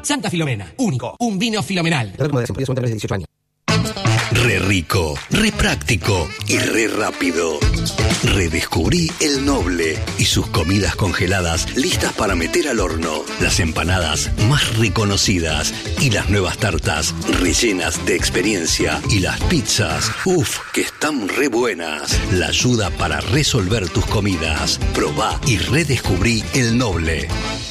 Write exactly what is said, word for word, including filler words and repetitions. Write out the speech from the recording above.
Santa Filomena, único, un vino filomenal. de dieciocho años. Re rico, re práctico y re rápido. Redescubrí el Noble y sus comidas congeladas listas para meter al horno. Las empanadas más reconocidas y las nuevas tartas rellenas de experiencia. Y las pizzas, uff, que están re buenas. La ayuda para resolver tus comidas. Probá y redescubrí el Noble.